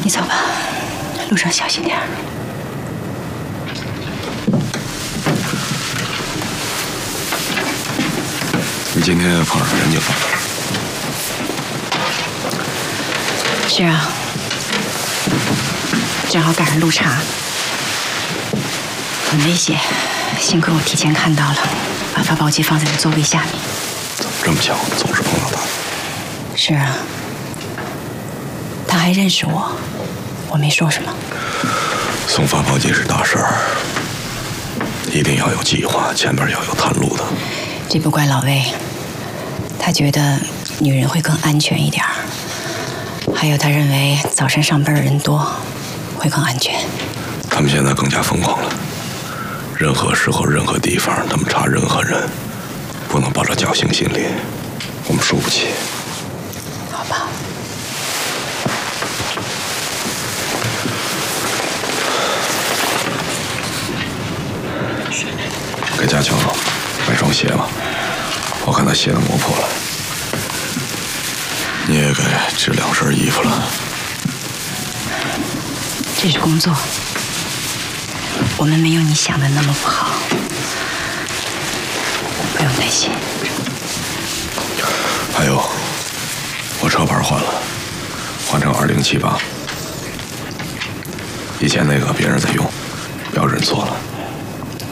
你走吧，路上小心点儿。 你今天碰上人家了？ 是啊，正好赶上路查，很危险。幸亏我提前看到了，把发报机放在了座位下面。 怎么这么巧，总是碰到他？ 是啊，他还认识我，我没说什么。 送发报机是大事儿，一定要有计划，前边要有探路的。 这不怪老魏，他觉得女人会更安全一点儿，还有他认为早晨上班的人多，会更安全。 他们现在更加疯狂了，任何时候、任何地方，他们查任何人，不能抱着侥幸心理，我们输不起。 好吧。 给家强买双鞋吧，我看他鞋都磨破了。你也给织2身衣服了。 这是工作，我们没有你想的那么不好，不用担心。 还有，我车牌换了，换成2078，以前那个别人在用，不要认错了。